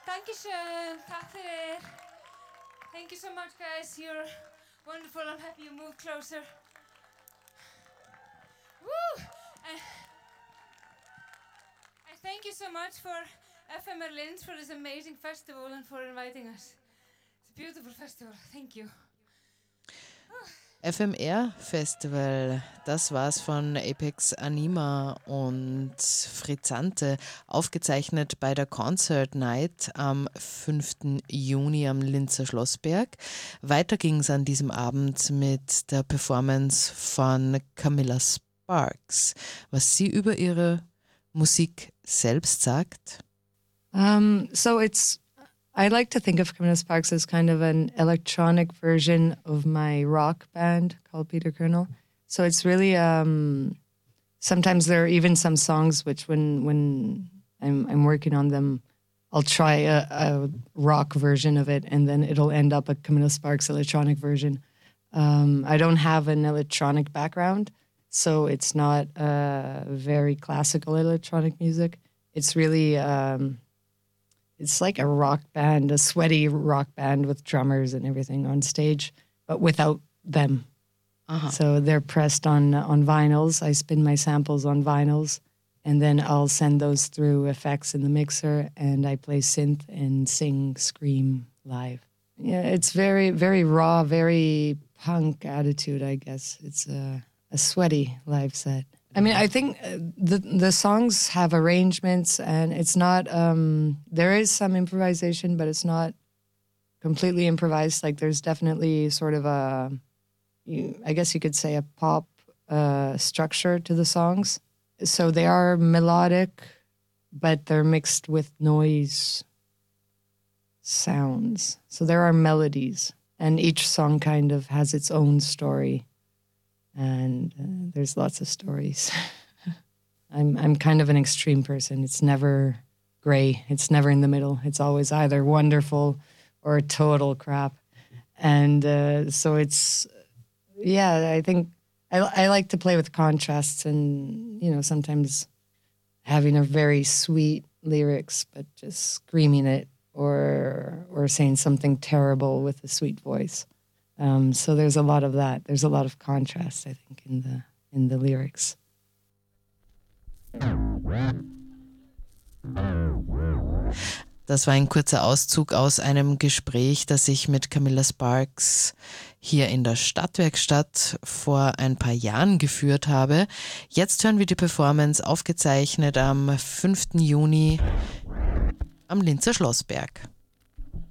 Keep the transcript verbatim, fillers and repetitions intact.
Dankeschön, tack för er. Thank you so much, guys. You're wonderful. I'm happy you moved closer. Woo! And, and thank you so much for F M Linz for this amazing festival and for inviting us. It's a beautiful festival. Thank you. F M R Festival, das war's von Apex Anima und Frizzante, aufgezeichnet bei der Concert Night am fünften Juni am Linzer Schlossberg. Weiter ging's an diesem Abend mit der Performance von Camilla Sparks, was sie über ihre Musik selbst sagt. Um, so it's I like to think of Camilla Sparks as kind of an electronic version of my rock band called Peter Kernel. So it's really um, sometimes there are even some songs which when when I'm I'm working on them, I'll try a, a rock version of it and then it'll end up a Camilla Sparks electronic version. Um, I don't have an electronic background, so it's not uh, very classical electronic music. It's really um, It's like a rock band, a sweaty rock band with drummers and everything on stage, but without them. Uh-huh. So they're pressed on on vinyls. I spin my samples on vinyls, and then I'll send those through effects in the mixer, and I play synth and sing, scream live. Yeah, it's very, very raw, very punk attitude, I guess. It's a, a sweaty live set. I mean, I think the the songs have arrangements, and it's not. Um, there is some improvisation, but it's not completely improvised. Like there's definitely sort of a, you, I guess you could say, a pop uh, structure to the songs. So they are melodic, but they're mixed with noise sounds. So there are melodies, and each song kind of has its own story. And uh, there's lots of stories. I'm I'm kind of an extreme person. It's never gray. It's never in the middle. It's always either wonderful or total crap. And uh, so it's, yeah, I think I, I like to play with contrasts and, you know, sometimes having a very sweet lyrics, but just screaming it or or saying something terrible with a sweet voice. Um, so there's a lot of that. There's a lot of contrast, I think, in the in the lyrics. Das war ein kurzer Auszug aus einem Gespräch, das ich mit Camilla Sparks hier in der Stadtwerkstatt vor ein paar Jahren geführt habe. Jetzt hören wir die Performance aufgezeichnet am fünften Juni am Linzer Schlossberg.